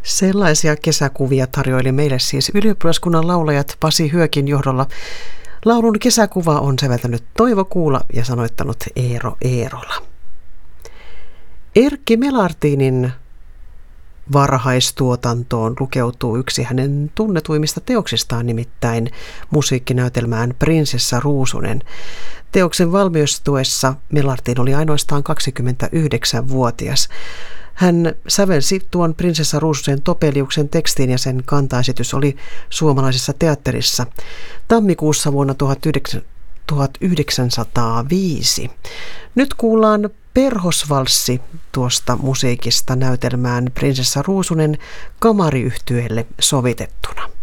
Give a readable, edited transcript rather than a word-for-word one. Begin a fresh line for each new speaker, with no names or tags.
Sellaisia kesäkuvia tarjoili meille siis ylioppilaskunnan laulajat Pasi Hyökin johdolla. Laulun kesäkuva on säveltänyt Toivo Kuula ja sanoittanut Eero Eerola. Erkki Melartinin varhaistuotantoon lukeutuu yksi hänen tunnetuimmista teoksistaan, nimittäin musiikkinäytelmään Prinsessa Ruusunen. Teoksen valmistuessa Melartin oli ainoastaan 29-vuotias. Hän sävelsi tuon Prinsessa Ruususen Topeliuksen tekstin ja sen kantaesitys oli Suomalaisessa teatterissa tammikuussa vuonna 1905. Nyt kuullaan perhosvalssi tuosta musiikista näytelmään Prinsessa Ruusunen kamariyhtyeelle sovitettuna.